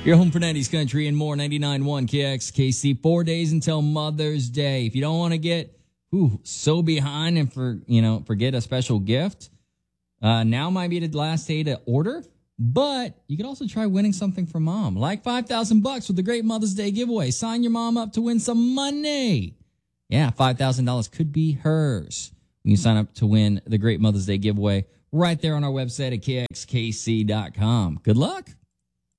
Your home for 90s country and more, 99.1 KXKC. 4 days until Mother's Day. If you don't want to get so behind and forget a special gift, now might be the last day to order. But you could also try winning something for mom, like $5,000 with the Great Mother's Day giveaway. Sign your mom up to win some money. Yeah, $5,000 could be hers when you sign up to win the Great Mother's Day giveaway right there on our website at kxkc.com. Good luck.